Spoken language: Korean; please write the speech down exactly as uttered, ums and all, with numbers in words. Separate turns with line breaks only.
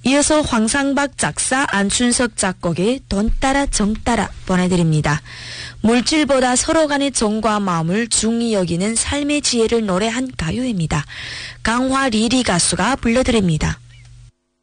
이어서 황상박 작사, 안춘석 작곡의 돈 따라 정 따라 보내드립니다. 물질보다 서로 간의 정과 마음을 중히 여기는 삶의 지혜를 노래한 가요입니다. 강화 리리 가수가 불러드립니다.